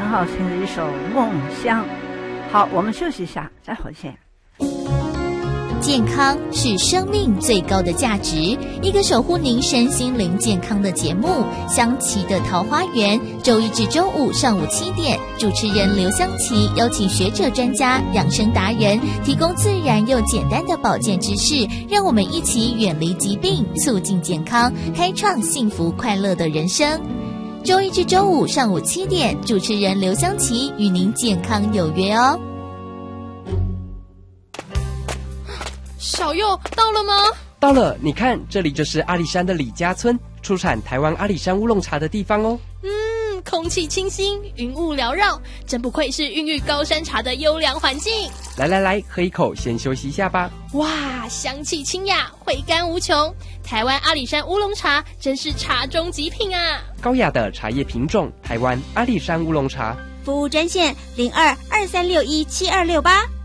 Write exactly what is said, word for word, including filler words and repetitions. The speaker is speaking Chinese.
很好听的一首《梦乡》。好，我们休息一下，再回见。 健康是生命最高的价值，一个守护您身心灵健康的节目《香琪的桃花源》，周一至周五上午七点，主持人刘香琪邀请学者专家、养生达人，提供自然又简单的保健知识，让我们一起远离疾病，促进健康，开创幸福快乐的人生。周一至周五上午七点，主持人刘香琪与您健康有约哦。 小佑到了吗？ 到了，你看，这里就是阿里山的李家村，出产台湾阿里山乌龙茶的地方哦。 嗯，空气清新，云雾缭绕，真不愧是孕育高山茶的优良环境。 来来来，喝一口，先休息一下吧。 哇，香气清雅，回甘无穷。台湾阿里山乌龙茶真是茶中极品啊！ 高雅的茶叶品种，台湾阿里山乌龙茶。 服务专线零二二三六一七二六八。